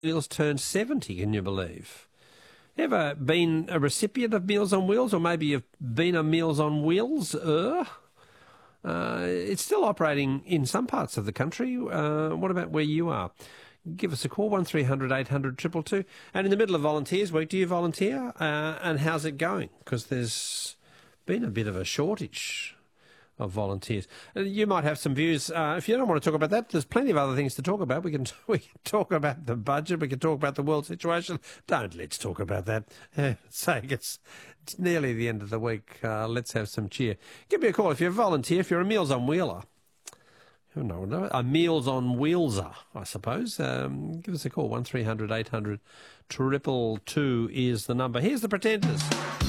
Wheels turned 70, can you believe? Ever been a recipient of Meals on Wheels, or maybe you've been a Meals on Wheels? It's still operating in some parts of the country. What about where you are? Give us a call, 1300 800 222. And in the middle of Volunteers Week, do you volunteer? And how's it going? Because there's been a bit of a shortage of volunteers. You might have some views. If you don't want to talk about that, there's plenty of other things to talk about. We can talk about the budget. We can talk about the world situation. Let's talk about that. Saying it's nearly the end of the week. Let's have some cheer. Give me a call if you're a volunteer, if you're a Meals on Wheeler. No, a Meals on Wheelser, I suppose. Give us a call, 1300 800 222 is the number. Here's the Pretenders.